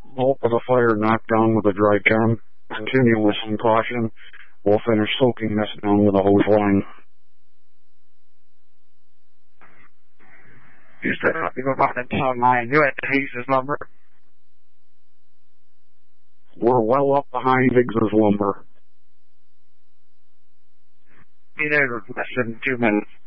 Bulk of the fire knocked down with a dry can. Continue with some caution. We'll finish soaking this down with a hose line. You said nothing about the town line. You had Hayes' number. We're well up behind Higgs's lumber. Be there in less than 2 minutes.